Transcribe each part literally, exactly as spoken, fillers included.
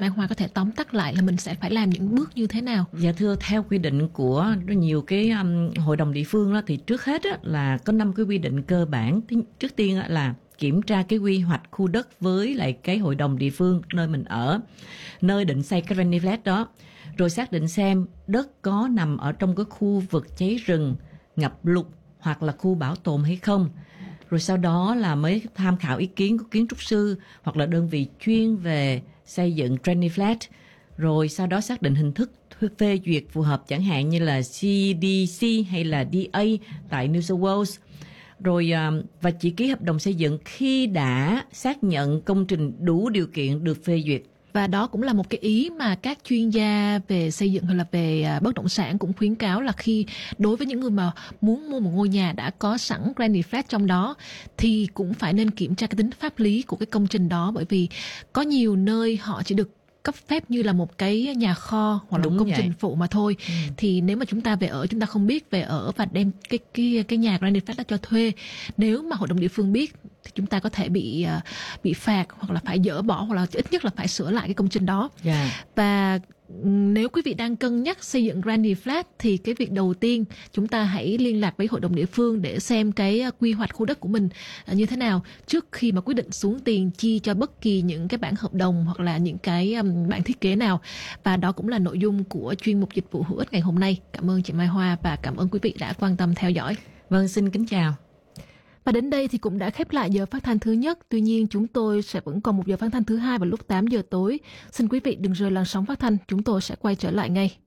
Mai Hoa có thể tóm tắt lại là mình sẽ phải làm những bước như thế nào? Dạ thưa, theo quy định của nhiều cái um, hội đồng địa phương đó, thì trước hết á, là có năm cái quy định cơ bản. Trước tiên á, là kiểm tra cái quy hoạch khu đất với lại cái hội đồng địa phương nơi mình ở, nơi định xây cái granny flat đó, rồi xác định xem đất có nằm ở trong cái khu vực cháy rừng, ngập lụt hoặc là khu bảo tồn hay không. Rồi sau đó là mới tham khảo ý kiến của kiến trúc sư hoặc là đơn vị chuyên về xây dựng granny flat. Rồi sau đó xác định hình thức phê duyệt phù hợp, chẳng hạn như là xê đê xê hay là đê a tại New South Wales. Rồi và chỉ ký hợp đồng xây dựng khi đã xác nhận công trình đủ điều kiện được phê duyệt. Và đó cũng là một cái ý mà các chuyên gia về xây dựng hay là về bất động sản cũng khuyến cáo, là khi đối với những người mà muốn mua một ngôi nhà đã có sẵn granny flat trong đó thì cũng phải nên kiểm tra cái tính pháp lý của cái công trình đó, bởi vì có nhiều nơi họ chỉ được cấp phép như là một cái nhà kho hoặc là Đúng một công vậy. trình phụ mà thôi. Ừ. Thì nếu mà chúng ta về ở, chúng ta không biết về ở và đem cái cái cái nhà granny flat đó cho thuê, nếu mà hội đồng địa phương biết thì chúng ta có thể bị uh, bị phạt hoặc là phải dỡ bỏ, hoặc là ít nhất là phải sửa lại cái công trình đó. Yeah. Và nếu quý vị đang cân nhắc xây dựng granny flat thì cái việc đầu tiên chúng ta hãy liên lạc với hội đồng địa phương để xem cái quy hoạch khu đất của mình như thế nào trước khi mà quyết định xuống tiền chi cho bất kỳ những cái bản hợp đồng hoặc là những cái um, bản thiết kế nào. Và đó cũng là nội dung của chuyên mục dịch vụ hữu ích ngày hôm nay. Cảm ơn chị Mai Hoa và cảm ơn quý vị đã quan tâm theo dõi. Vâng, xin kính chào. Và đến đây thì cũng đã khép lại giờ phát thanh thứ nhất. Tuy nhiên chúng tôi sẽ vẫn còn một giờ phát thanh thứ hai vào lúc tám giờ tối. Xin quý vị đừng rời làn sóng phát thanh, chúng tôi sẽ quay trở lại ngay.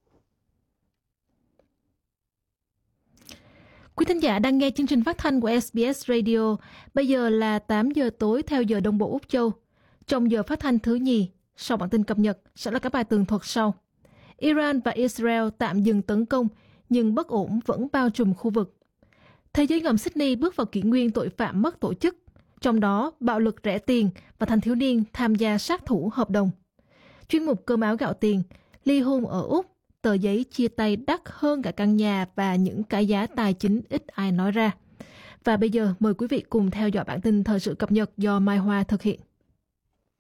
Quý thính giả đang nghe chương trình phát thanh của ét bê ét Radio. Bây giờ là tám giờ tối theo giờ Đông Bộ Úc Châu. Trong giờ phát thanh thứ nhì, sau bản tin cập nhật sẽ là các bài tường thuật sau. Iran và Israel tạm dừng tấn công, nhưng bất ổn vẫn bao trùm khu vực. Thế giới ngầm Sydney bước vào kỷ nguyên tội phạm mất tổ chức, trong đó bạo lực rẻ tiền và thanh thiếu niên tham gia sát thủ hợp đồng. Chuyên mục cơm áo gạo tiền, ly hôn ở Úc, tờ giấy chia tay đắt hơn cả căn nhà và những cái giá tài chính ít ai nói ra. Và bây giờ mời quý vị cùng theo dõi bản tin thời sự cập nhật do Mai Hoa thực hiện.